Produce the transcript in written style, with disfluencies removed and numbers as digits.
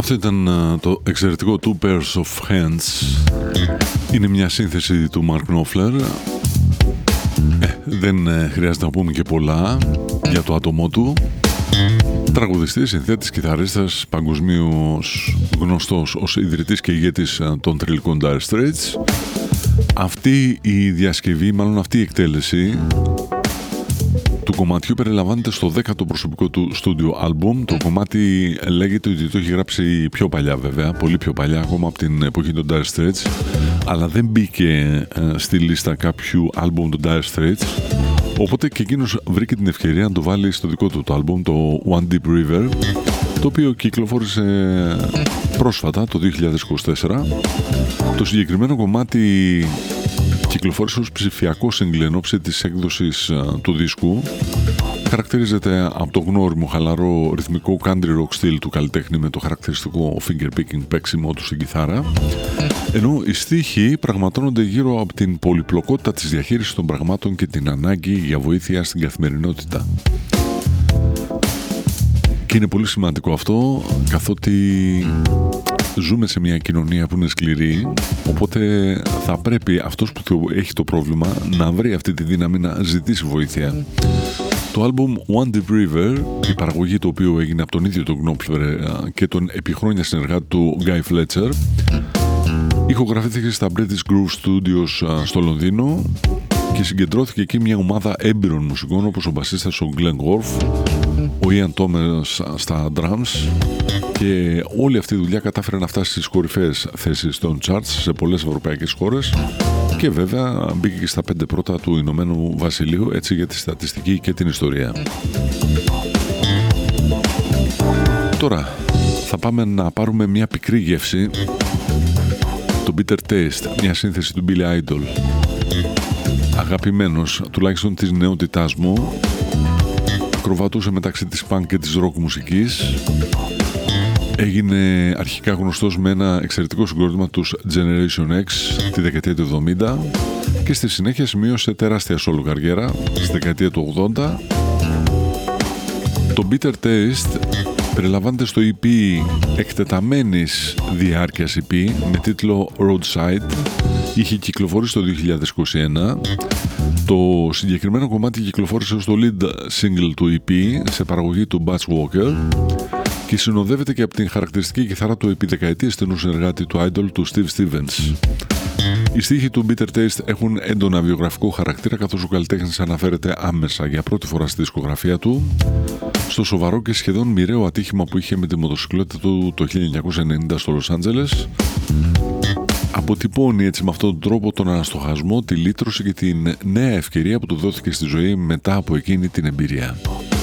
Αυτό ήταν το εξαιρετικό Two Pairs of Hands. Είναι μια σύνθεση του Mark Knopfler. Δεν χρειάζεται να πούμε και πολλά για το άτομό του. Τραγουδιστής, συνθέτης, κιθαρίστας, παγκοσμίως γνωστός ως ιδρυτής και ηγέτης των θρυλικών Dire Straits. Αυτή η διασκευή, μάλλον αυτή η εκτέλεση του κομματιού περιλαμβάνεται στο 10ο προσωπικό του studio album. Το κομμάτι λέγεται ότι το έχει γράψει πιο παλιά, βέβαια, πολύ πιο παλιά, ακόμα από την εποχή των Dire Straits, αλλά δεν μπήκε στη λίστα κάποιου album των Dire Straits, οπότε και εκείνος βρήκε την ευκαιρία να το βάλει στο δικό του το album, το One Deep River, το οποίο κυκλοφόρησε πρόσφατα, το 2024. Το συγκεκριμένο κομμάτι κυκλοφόρησε ως ψηφιακό single εν ώψη της έκδοσης του δίσκου. Χαρακτηρίζεται από το γνώριμο χαλαρό ρυθμικό country rock στυλ του καλλιτέχνη με το χαρακτηριστικό finger picking παίξιμο του στην κιθάρα, ενώ οι στίχοι πραγματώνονται γύρω από την πολυπλοκότητα της διαχείρισης των πραγμάτων και την ανάγκη για βοήθεια στην καθημερινότητα. Και είναι πολύ σημαντικό αυτό, καθότι ζούμε σε μια κοινωνία που είναι σκληρή, οπότε θα πρέπει αυτός που έχει το πρόβλημα να βρει αυτή τη δύναμη να ζητήσει βοήθεια. Το album One Deep River, η παραγωγή του οποίου έγινε από τον ίδιο τον Knopfler και τον επιχρόνια συνεργάτη του Guy Fletcher, ηχογραφήθηκε στα British Groove Studios στο Λονδίνο και συγκεντρώθηκε εκεί μια ομάδα έμπειρων μουσικών όπως ο μπασίστας ο Glenn Gorf, ο Ian Thomas στα drums, και όλη αυτή η δουλειά κατάφερε να φτάσει στις κορυφαίες θέσεις των charts σε πολλές ευρωπαϊκές χώρες και βέβαια μπήκε και στα 5 πρώτα του Ηνωμένου Βασιλείου, έτσι, για τη στατιστική και την ιστορία. Τώρα θα πάμε να πάρουμε μια πικρή γεύση, το Bitter Taste, μια σύνθεση του Billy Idol, αγαπημένος τουλάχιστον της νεότητάς μου, ακροβατούσε μεταξύ της punk και της rock μουσικής. Έγινε αρχικά γνωστός με ένα εξαιρετικό συγκρότημα τους Generation X τη δεκαετία του 70 και στη συνέχεια σημείωσε τεράστια solo καριέρα στη δεκαετία του 80. Το Bitter Taste περιλαμβάνεται στο EP εκτεταμένης διάρκειας EP με τίτλο Roadside. Είχε κυκλοφορήσει το 2021. Το συγκεκριμένο κομμάτι κυκλοφόρησε ως το lead single του EP σε παραγωγή του Butch Walker και συνοδεύεται και από την χαρακτηριστική κιθάρα του επί δεκαετίες στενού συνεργάτη του Idol, του Steve Stevens. Οι στίχοι του Bitter Taste έχουν έντονα βιογραφικό χαρακτήρα, καθώς ο καλλιτέχνης αναφέρεται άμεσα για πρώτη φορά στη δισκογραφία του στο σοβαρό και σχεδόν μοιραίο ατύχημα που είχε με τη μοτοσυκλέτα του το 1990 στο Λος Άντζελες. Αποτυπώνει έτσι με αυτόν τον τρόπο τον αναστοχασμό, τη λύτρωση και την νέα ευκαιρία που του δόθηκε στη ζωή μετά από εκείνη την εμπειρία.